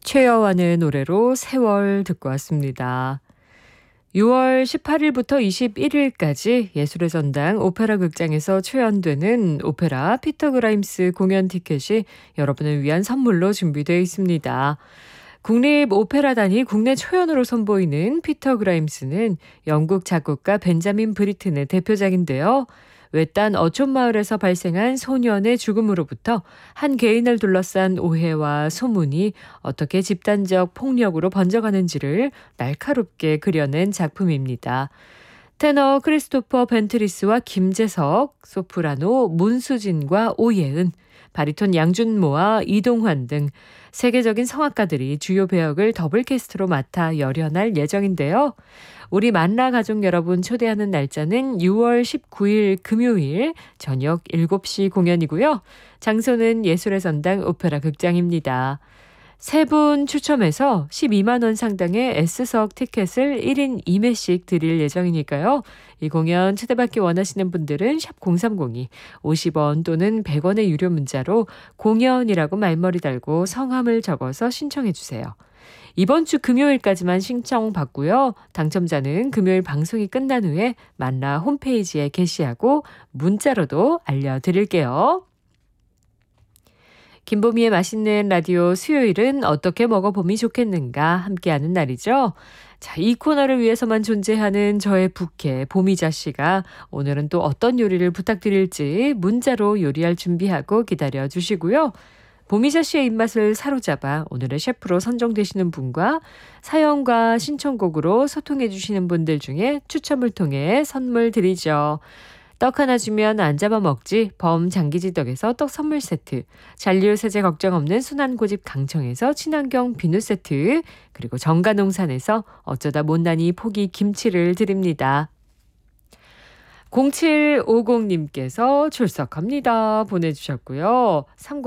최여환의 노래로 세월 듣고 왔습니다. 6월 18일부터 21일까지 예술의 전당 오페라 극장에서 초연되는 오페라 피터 그라임스 공연 티켓이 여러분을 위한 선물로 준비되어 있습니다. 국립 오페라단이 국내 초연으로 선보이는 피터 그라임스는 영국 작곡가 벤자민 브리튼의 대표작인데요. 외딴 어촌마을에서 발생한 소년의 죽음으로부터 한 개인을 둘러싼 오해와 소문이 어떻게 집단적 폭력으로 번져가는지를 날카롭게 그려낸 작품입니다. 테너 크리스토퍼 벤트리스와 김재석, 소프라노 문수진과 오예은, 바리톤 양준모와 이동환 등 세계적인 성악가들이 주요 배역을 더블캐스트로 맡아 열연할 예정인데요. 우리 만나 가족 여러분 초대하는 날짜는 6월 19일 금요일 저녁 7시 공연이고요. 장소는 예술의 전당 오페라 극장입니다. 3분 추첨해서 12만 원 상당의 S석 티켓을 1인 2매씩 드릴 예정이니까요. 이 공연 초대받기 원하시는 분들은 샵 0302 50원 또는 100원의 유료 문자로 공연이라고 말머리 달고 성함을 적어서 신청해 주세요. 이번 주 금요일까지만 신청 받고요. 당첨자는 금요일 방송이 끝난 후에 만나 홈페이지에 게시하고 문자로도 알려드릴게요. 김보미의 맛있는 라디오 수요일은 어떻게 먹어보면 좋겠는가 함께하는 날이죠. 자, 이 코너를 위해서만 존재하는 저의 부캐 보미자 씨가 오늘은 또 어떤 요리를 부탁드릴지 문자로 요리할 준비하고 기다려 주시고요. 보미자 씨의 입맛을 사로잡아 오늘의 셰프로 선정되시는 분과 사연과 신청곡으로 소통해 주시는 분들 중에 추첨을 통해 선물 드리죠. 떡 하나 주면 안 잡아먹지 범장기지떡에서 떡 선물 세트, 잔류세제 걱정 없는 순환고집 강청에서 친환경 비누 세트, 그리고 정가농산에서 어쩌다 못난이 포기 김치를 드립니다. 0750님께서 출석합니다 보내주셨고요.